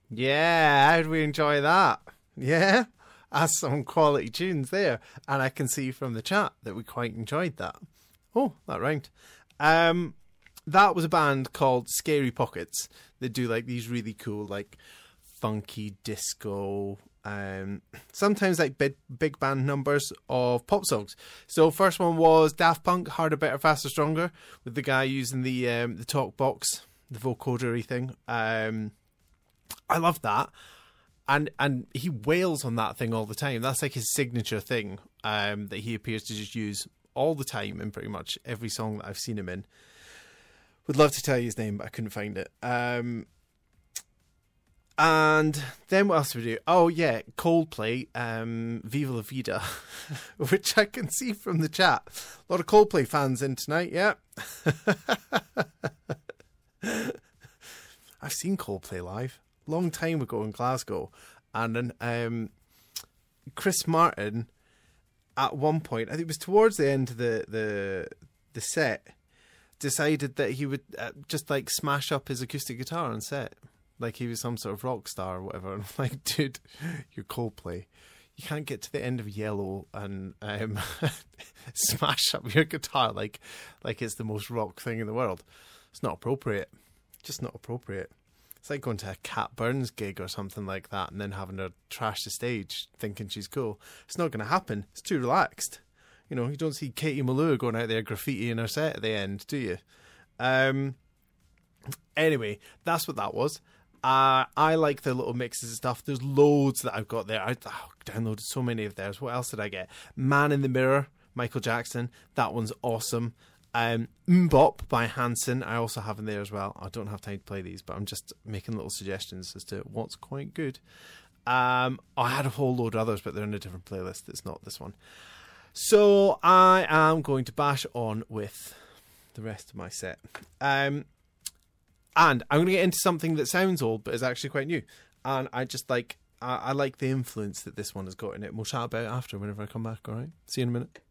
Yeah, how'd we enjoy that? Yeah, that's some quality tunes there. And I can see from the chat that we quite enjoyed that. Oh, that rhymed. That was a band called Scary Pockets. They do like these really cool, like funky disco, sometimes like big band numbers of pop songs. So first one was Daft Punk, Harder, Better, Faster, Stronger, with the guy using the talk box, the vocoder-y thing. I love that. And he wails on that thing all the time. That's like his signature thing that he appears to just use all the time in pretty much every song that I've seen him in. Would love to tell you his name, but I couldn't find it. And then what else did we do? Oh, yeah, Coldplay, Viva La Vida, which I can see from the chat. A lot of Coldplay fans in tonight, yeah. I've seen Coldplay live. Long time ago in Glasgow, and then Chris Martin at one point, I think it was towards the end of the set, decided that he would just like smash up his acoustic guitar on set, like he was some sort of rock star or whatever. And I'm like, dude, you're Coldplay. You can't get to the end of Yellow and smash up your guitar like it's the most rock thing in the world. It's not appropriate. Just not appropriate. It's like going to a Cat Burns gig or something like that and then having her trash the stage thinking she's cool. It's not going to happen. It's too relaxed. You know, you don't see Katie Malou going out there graffitiing her set at the end, do you? Anyway, that's what that was. I like the little mixes and stuff. There's loads that I've got there. I downloaded so many of theirs. What else did I get? Man in the Mirror, Michael Jackson. That one's awesome. Mbop by Hanson I also have in there as well. I don't have time to play these, but I'm just making little suggestions as to what's quite good. I had a whole load of others, but they're in a different playlist. It's not this one. So I am going to bash on with the rest of my set. And I'm going to get into something that sounds old, but is actually quite new. And I just like, I like the influence that this one has got in it. We'll chat about it after whenever I come back, alright? See you in a minute.